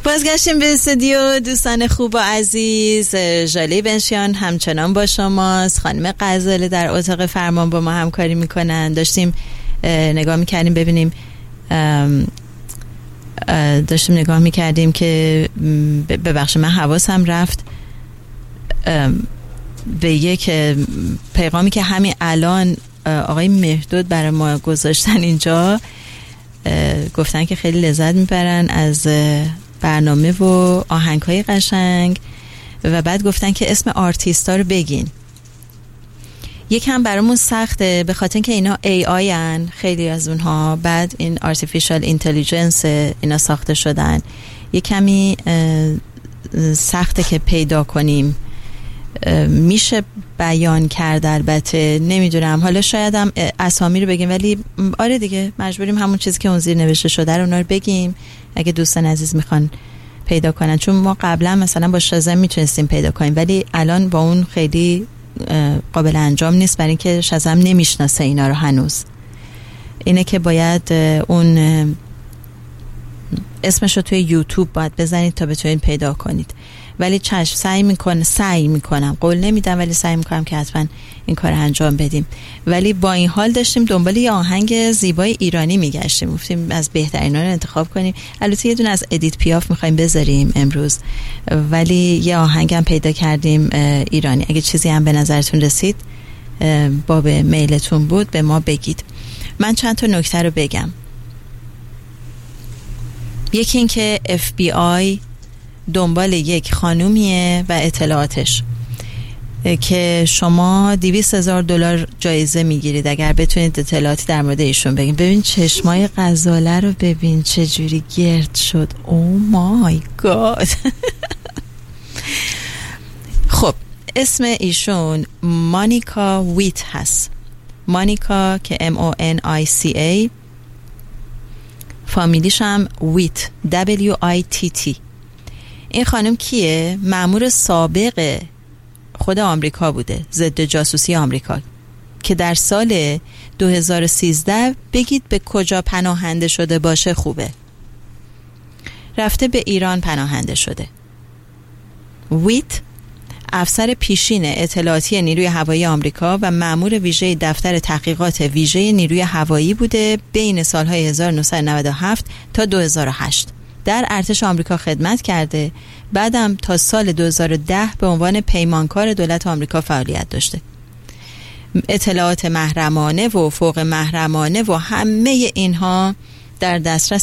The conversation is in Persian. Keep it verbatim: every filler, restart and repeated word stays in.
بازگشتیم به استودیو. دوستان خوب و عزیز، ژاله بنشیان همچنان با شماست. خانم غزاله در اتاق فرمان با ما همکاری میکنن. داشتیم نگاه میکردیم ببینیم داشتیم نگاه میکردیم که ببخشید من حواسم رفت به یک پیغامی که همین الان آقای مهدود برای ما گذاشتن اینجا. گفتن که خیلی لذت میبرن از برنامه و آهنگ‌های قشنگ و بعد گفتن که اسم آرتیستا رو بگین. یکم برامون سخته به خاطر که اینا ای آی ان، خیلی از اونها، بعد این artificial intelligence اینا ساخته شدن. یکمی سخته که پیدا کنیم. میشه بیان کرد البته، نمیدونم، حالا شاید هم اسامی رو بگیم، ولی آره دیگه مجبوریم همون چیزی که اون زیر نوشته شده رو اونا رو بگیم اگه دوستان عزیز میخوان پیدا کنن. چون ما قبلا مثلا با شازم میتونستیم پیدا کنیم، ولی الان با اون خیلی قابل انجام نیست، برای اینکه شازم نمیشناسه اینا رو هنوز. اینه که باید اون اسمش رو توی یوتیوب باید بزنید تا بتونید پیدا کنید. ولی چشم سعی میکنم سعی میکنم قول نمیدم ولی سعی میکنم که حتما این کار انجام بدیم. ولی با این حال داشتیم دنبال یه آهنگ زیبای ایرانی میگشتیم، گفتیم از بهترینا رو انتخاب کنیم. البته یه دونه از ادیت پیاف میخوایم بذاریم امروز، ولی یه آهنگم پیدا کردیم ایرانی. اگه چیزی هم به نظرتون رسید باب میلتون بود به ما بگید. من چند تا نکته رو بگم. یکی این که اف بی آی دنبال یک خانومیه و اطلاعاتش که شما دویست هزار دلار جایزه میگیرید اگر بتونید اطلاعاتی در مورد ایشون بگین. ببین چشمای غزاله رو ببین چجوری گرد شد. او مای گاد. خب اسم ایشون مانیکا ویت هست. مانیکا که ام او ان آی سی ای، فامیلیش هم ویت دبلیو آی تی تی. این خانم کیه؟ مأمور سابق خود آمریکا بوده، ضد جاسوسی آمریکا، که در سال دو هزار و سیزده بگید به کجا پناهنده شده باشه خوبه. رفته به ایران پناهنده شده. ویت افسر پیشین اطلاعاتی نیروی هوایی آمریکا و مأمور ویژه دفتر تحقیقات ویژه نیروی هوایی بوده بین سالهای هزار و نهصد و نود و هفت تا دو هزار و هشت. در ارتش آمریکا خدمت کرده. بعدم تا سال دو هزار و ده به عنوان پیمانکار دولت آمریکا فعالیت داشته. اطلاعات محرمانه و فوق محرمانه و همه اینها در دسترس